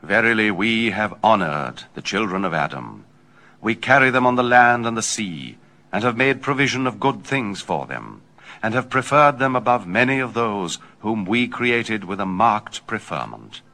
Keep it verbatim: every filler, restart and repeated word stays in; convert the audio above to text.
Verily we have honored the children of Adam. We carry them on the land and the sea, and have made provision of good things for them, and have preferred them above many of those whom we created with a marked preferment.